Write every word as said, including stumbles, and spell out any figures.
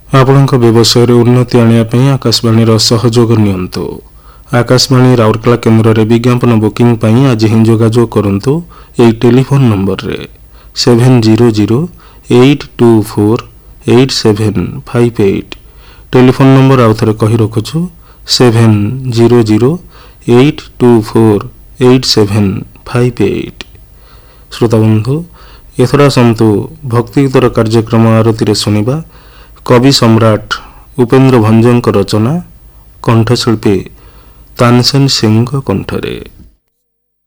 ଆପଣଙ୍କ ବ୍ୟବସାୟରେ ଉନ୍ନତି ଆଣିବା ପାଇଁ ଆକାଶବାଣୀର ସହଯୋଗ ନିଅନ୍ତୁ। ଆକାଶବାଣୀ ରାଉରକେଲା କେନ୍ଦ୍ରରେ ବିଜ୍ଞାପନ ବୁକିଂ ପାଇଁ ଆଜି ହିଁ ଯୋଗାଯୋଗ କରନ୍ତୁ। ଏହି ଟେଲିଫୋନ୍ ନମ୍ବରରେ seven zero zero eight two four eight seven five eight. Telephone number ଆଉ ଥରେ କହି ରଖୁଛୁ seven zero zero eight two four eight seven five eight. ଶ୍ରୋତାବନ୍ଧୁ, ଏଥର ଆସନ୍ତୁ ଭକ୍ତିଗୀତର କାର୍ଯ୍ୟକ୍ରମ ଆରତିରେ ଶୁଣିବା କବି ସମ୍ରାଟ ଉପେନ୍ଦ୍ର ଭଞ୍ଜଙ୍କ ରଚନା, କଣ୍ଠଶିଳ୍ପୀ ତାନସେନ ସିଂଙ୍କ କଣ୍ଠରେ।